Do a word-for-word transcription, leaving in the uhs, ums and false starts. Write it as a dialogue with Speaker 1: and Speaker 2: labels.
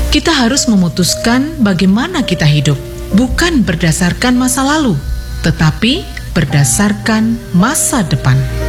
Speaker 1: Kita harus memutuskan bagaimana kita hidup, bukan berdasarkan masa lalu, tetapi berdasarkan masa depan.